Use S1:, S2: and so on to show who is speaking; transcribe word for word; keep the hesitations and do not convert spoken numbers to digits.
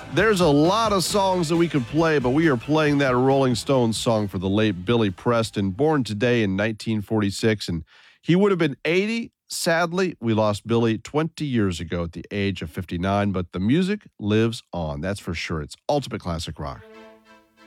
S1: There's a lot of songs that we could play, but we are playing that Rolling Stones song for the late Billy Preston, born today in nineteen forty-six, and he would have been eighty. Sadly, we lost Billy twenty years ago at the age of fifty-nine, but the music lives on. That's for sure. It's ultimate classic rock.